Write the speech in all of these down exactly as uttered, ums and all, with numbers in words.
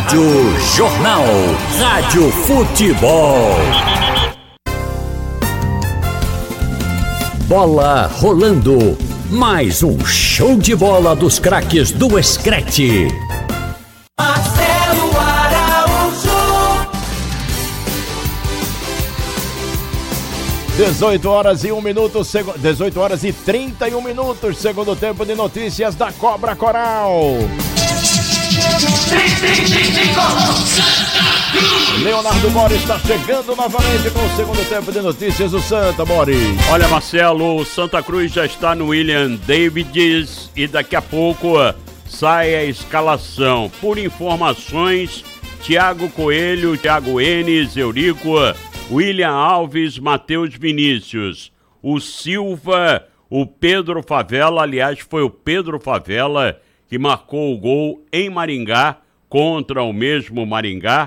Rádio Jornal. Rádio Futebol. Bola rolando. Mais um show de bola dos craques do Screte. Marcelo Araújo. dezoito horas e um minuto, seg... dezoito horas e trinta e um minutos, segundo tempo de notícias da Cobra Coral. Leonardo Mori está chegando novamente com o segundo tempo de notícias do Santa, Mori. Olha, Marcelo, o Santa Cruz já está no William Davids e daqui a pouco sai a escalação. Por informações, Thiago Coelho, Thiago Enes, Eurico, William Alves, Matheus Vinícius, o Silva, o Pedro Favela, aliás, foi o Pedro Favela que marcou o gol em Maringá contra o mesmo Maringá.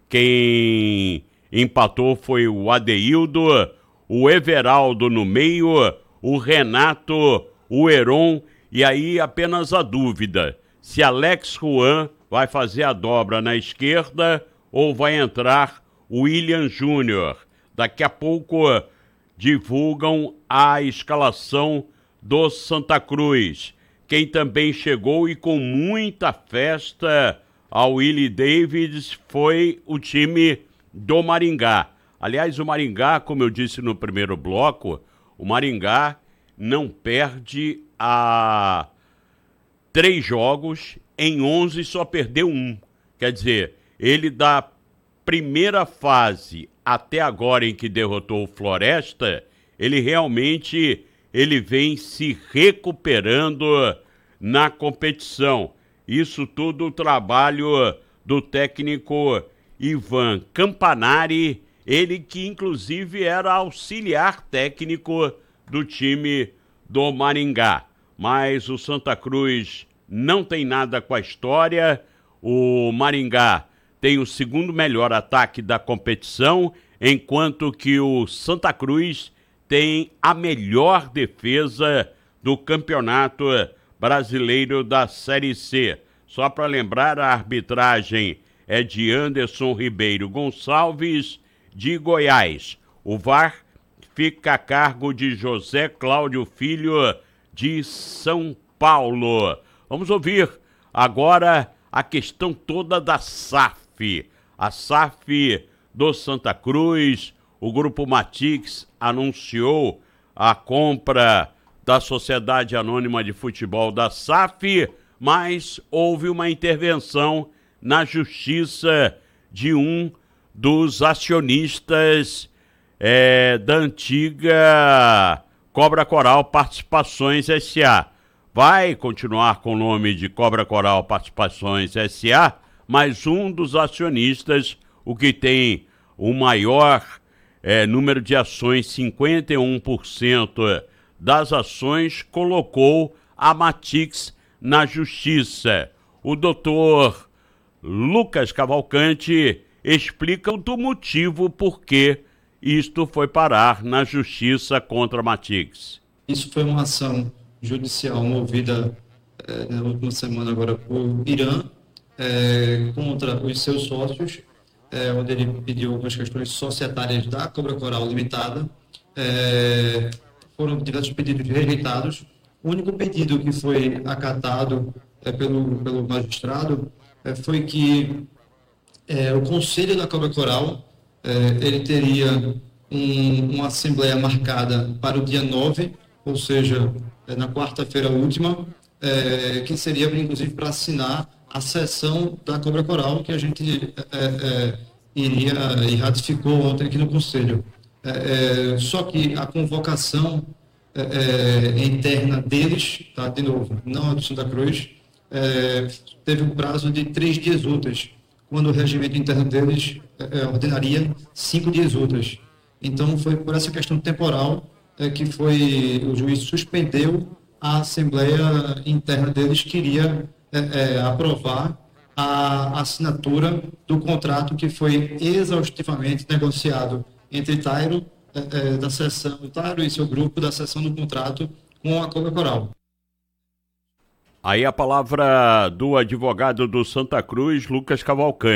Quem empatou foi o Adeildo, o Everaldo no meio, o Renato, o Heron, e aí apenas a dúvida, se Alex Juan vai fazer a dobra na esquerda ou vai entrar o William Júnior. Daqui a pouco divulgam a escalação do Santa Cruz. Quem também chegou e com muita festa ao Willie Davids foi o time do Maringá. Aliás, o Maringá, como eu disse no primeiro bloco, o Maringá não perde há três jogos, em onze só perdeu um. Quer dizer, ele da primeira fase até agora em que derrotou o Floresta, ele realmente ele vem se recuperando na competição. Isso tudo o trabalho do técnico Ivan Campanari, ele que inclusive era auxiliar técnico do time do Maringá. Mas o Santa Cruz não tem nada com a história. O Maringá tem o segundo melhor ataque da competição, enquanto que o Santa Cruz tem a melhor defesa do Campeonato Brasileiro da Série C. Só para lembrar, a arbitragem é de Anderson Ribeiro Gonçalves, de Goiás. O V A R fica a cargo de José Cláudio Filho, de São Paulo. Vamos ouvir agora a questão toda da S A F. A S A F do Santa Cruz, o Grupo Matix anunciou a compra da Sociedade Anônima de Futebol da S A F, mas houve uma intervenção na justiça de um dos acionistas é, da antiga Cobra Coral Participações S A. Vai continuar com o nome de Cobra Coral Participações S A, mas um dos acionistas, o que tem o maior é, número de ações, cinquenta e um por cento das ações, colocou a Matix na justiça. O doutor Lucas Cavalcante explica o motivo por que isto foi parar na justiça contra a Matix. Isso foi uma ação judicial movida é, na última semana agora por Irã é, contra os seus sócios, é, onde ele pediu algumas questões societárias da Cobra Coral Limitada. É, foram diversos pedidos rejeitados. O único pedido que foi acatado é, pelo, pelo magistrado é, foi que é, o Conselho da Cobra Coral é, ele teria um, uma assembleia marcada para o dia nove, ou seja, é, na quarta-feira última, é, que seria inclusive para assinar a sessão da Cobra Coral, que a gente é, é, iria e ratificou ontem aqui no Conselho. É, é, só que a convocação é, é, interna deles, tá, de novo, não a do Santa Cruz, é, teve um prazo de três dias úteis, quando o regimento interno deles é, ordenaria cinco dias úteis. Então, foi por essa questão temporal é, que foi, o juiz suspendeu a Assembleia Interna deles, que iria é, é, aprovar a assinatura do contrato que foi exaustivamente negociado entre Tairo, é, é, da seção, Tairo e seu grupo da seção do contrato com a Cobra Coral. Aí a palavra do advogado do Santa Cruz, Lucas Cavalcante.